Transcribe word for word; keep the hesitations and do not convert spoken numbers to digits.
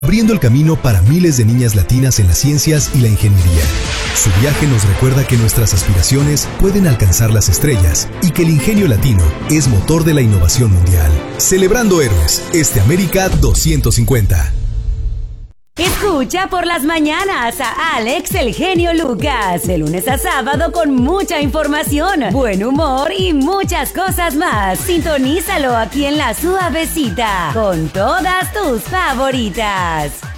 abriendo el camino para miles de niñas latinas en las ciencias y la ingeniería. Su viaje nos recuerda que nuestras aspiraciones pueden alcanzar las estrellas y que el ingenio latino es motor de la innovación mundial. Celebrando héroes, este América doscientos cincuenta. Escucha por las mañanas a Alex el Genio Lucas, de lunes a sábado con mucha información, buen humor y muchas cosas más. Sintonízalo aquí en La Suavecita, con todas tus favoritas.